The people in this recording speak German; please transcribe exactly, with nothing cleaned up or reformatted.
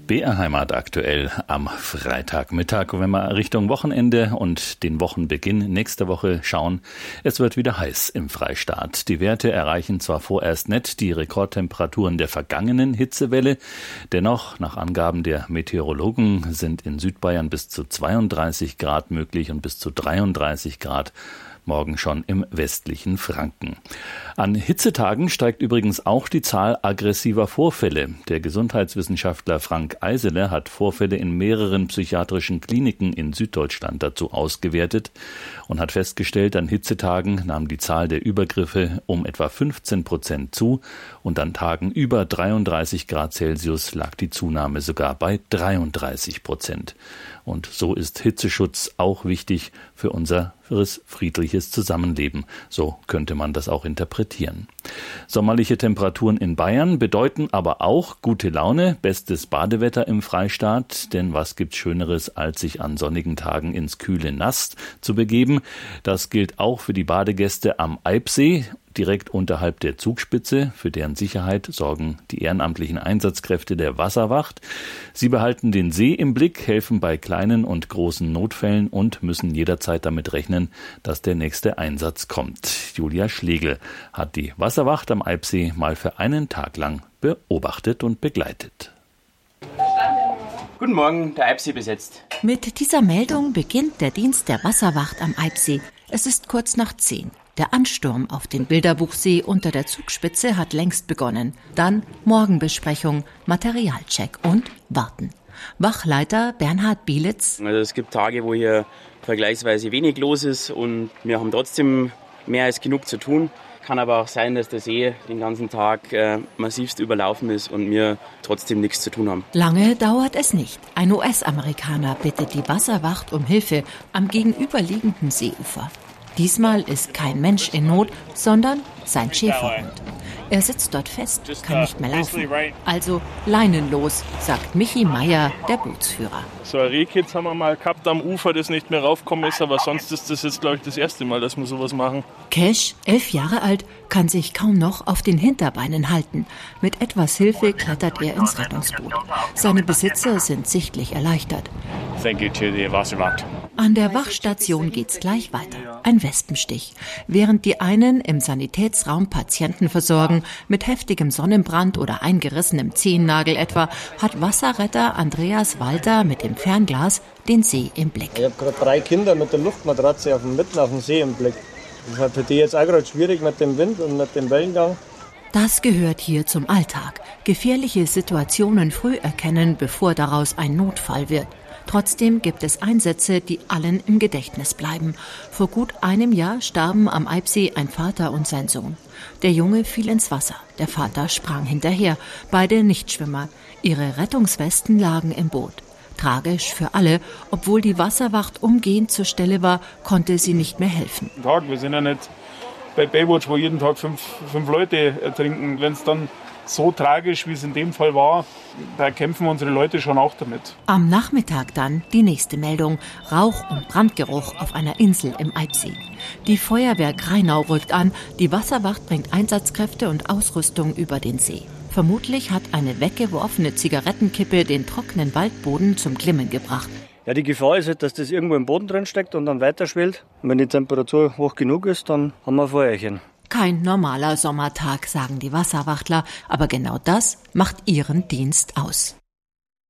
B R Heimat aktuell am Freitagmittag. Und wenn wir Richtung Wochenende und den Wochenbeginn nächste Woche schauen, es wird wieder heiß im Freistaat. Die Werte erreichen zwar vorerst nicht die Rekordtemperaturen der vergangenen Hitzewelle, dennoch nach Angaben der Meteorologen sind in Südbayern bis zu zweiunddreißig Grad möglich und bis zu dreiunddreißig Grad morgen schon im westlichen Franken. An Hitzetagen steigt übrigens auch die Zahl aggressiver Vorfälle. Der Gesundheitswissenschaftler Frank Eisele hat Vorfälle in mehreren psychiatrischen Kliniken in Süddeutschland dazu ausgewertet und hat festgestellt, an Hitzetagen nahm die Zahl der Übergriffe um etwa fünfzehn Prozent zu und an Tagen über dreiunddreißig Grad Celsius lag die Zunahme sogar bei dreiunddreißig Prozent. Und so ist Hitzeschutz auch wichtig für unser friedliches Zusammenleben. So könnte man das auch interpretieren. Sommerliche Temperaturen in Bayern bedeuten aber auch gute Laune, bestes Badewetter im Freistaat. Denn was gibt's Schöneres, als sich an sonnigen Tagen ins kühle Nass zu begeben? Das gilt auch für die Badegäste am Eibsee, direkt unterhalb der Zugspitze. Für deren Sicherheit sorgen die ehrenamtlichen Einsatzkräfte der Wasserwacht. Sie behalten den See im Blick, helfen bei kleinen und großen Notfällen und müssen jederzeit damit rechnen, dass der nächste Einsatz kommt. Julia Schlegel hat die Wasserwacht am Eibsee mal für einen Tag lang beobachtet und begleitet. Guten Morgen, der Eibsee besetzt. Mit dieser Meldung beginnt der Dienst der Wasserwacht am Eibsee. Es ist kurz nach zehn. Der Ansturm auf den Bilderbuchsee unter der Zugspitze hat längst begonnen. Dann Morgenbesprechung, Materialcheck und Warten. Wachleiter Bernhard Bielitz. Also es gibt Tage, wo hier vergleichsweise wenig los ist und wir haben trotzdem mehr als genug zu tun. Kann aber auch sein, dass der See den ganzen Tag äh, massivst überlaufen ist und wir trotzdem nichts zu tun haben. Lange dauert es nicht. Ein U S-Amerikaner bittet die Wasserwacht um Hilfe am gegenüberliegenden Seeufer. Diesmal ist kein Mensch in Not, sondern sein Schäferhund. Er sitzt dort fest, kann nicht mehr laufen. Also Leinen los, sagt Michi Meier, der Bootsführer. So ein Rehkitz haben wir mal gehabt am Ufer, das nicht mehr raufgekommen ist, aber sonst ist das jetzt, glaube ich, das erste Mal, dass wir sowas machen. Cash, elf Jahre alt, kann sich kaum noch auf den Hinterbeinen halten. Mit etwas Hilfe klettert er ins Rettungsboot. Seine Besitzer sind sichtlich erleichtert. Thank you to the Wasserwacht. An der Wachstation geht's gleich weiter. Ein Wespenstich. Während die einen im Sanitätsraum Patienten versorgen, mit heftigem Sonnenbrand oder eingerissenem Zehennagel etwa, hat Wasserretter Andreas Walter mit dem Fernglas den See im Blick. Ich habe gerade drei Kinder mit der Luftmatratze auf dem, mitten auf dem See im Blick. Das ist für die jetzt auch gerade schwierig mit dem Wind und mit dem Wellengang. Das gehört hier zum Alltag. Gefährliche Situationen früh erkennen, bevor daraus ein Notfall wird. Trotzdem gibt es Einsätze, die allen im Gedächtnis bleiben. Vor gut einem Jahr starben am Eibsee ein Vater und sein Sohn. Der Junge fiel ins Wasser. Der Vater sprang hinterher. Beide Nichtschwimmer. Ihre Rettungswesten lagen im Boot. Tragisch für alle. Obwohl die Wasserwacht umgehend zur Stelle war, konnte sie nicht mehr helfen. Tag, wir sind ja nicht bei Baywatch, wo jeden Tag fünf, fünf Leute ertrinken. Wenn es dann so tragisch, wie es in dem Fall war, da kämpfen unsere Leute schon auch damit. Am Nachmittag dann die nächste Meldung. Rauch- und Brandgeruch auf einer Insel im Eibsee. Die Feuerwehr Grainau rückt an. Die Wasserwacht bringt Einsatzkräfte und Ausrüstung über den See. Vermutlich hat eine weggeworfene Zigarettenkippe den trockenen Waldboden zum Glimmen gebracht. Ja, die Gefahr ist halt, dass das irgendwo im Boden drin steckt und dann weiterschwillt. Und wenn die Temperatur hoch genug ist, dann haben wir ein Feuerchen. Kein normaler Sommertag, sagen die Wasserwachtler, aber genau das macht ihren Dienst aus.